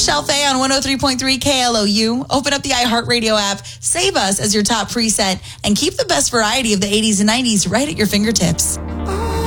Michelle Faye on 103.3 KLOU. Open up the iHeartRadio app, save us as your top preset, and keep the best variety of the 80s and 90s right at your fingertips.